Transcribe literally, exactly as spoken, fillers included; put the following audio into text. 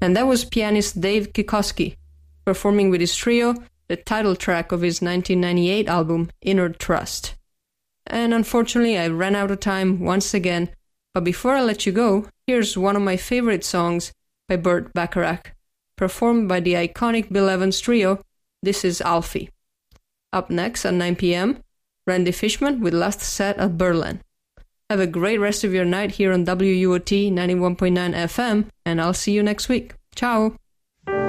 And that was pianist Dave Kikoski, performing with his trio the title track of his nineteen ninety-eight album, Inner Trust. And unfortunately, I ran out of time once again, but before I let you go, here's one of my favorite songs by Burt Bacharach, performed by the iconic Bill Evans trio. This is Alfie. Up next at nine p.m., Randy Fishman with Last Set at Berlin. Have a great rest of your night here on W U O T ninety-one point nine F M, and I'll see you next week. Ciao!